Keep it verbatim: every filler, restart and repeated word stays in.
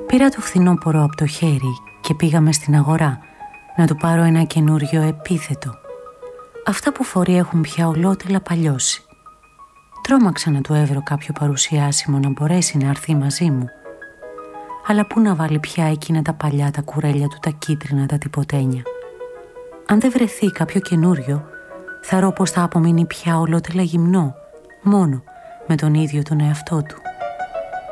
Πήρα το φθινόπωρο από το χέρι και πήγαμε στην αγορά να του πάρω ένα καινούριο επίθετο. Αυτά που φορεί έχουν πια ολότελα παλιώσει. Τρόμαξα να του έβρω κάποιο παρουσιάσιμο να μπορέσει να έρθει μαζί μου. Αλλά πού να βάλει πια εκείνα τα παλιά τα κουρέλια του, τα κίτρινα, τα τυποτένια. Αν δεν βρεθεί κάποιο καινούριο, θα ρω πως θα απομείνει πια ολότελα γυμνό, μόνο με τον ίδιο τον εαυτό του.